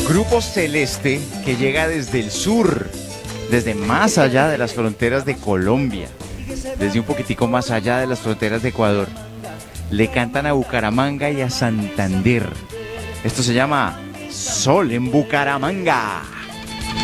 Grupo Celeste, que llega desde el sur, desde más allá de las fronteras de Colombia, desde un poquitico más allá de las fronteras de Ecuador. Le cantan a Bucaramanga y a Santander. Esto se llama Sol en Bucaramanga.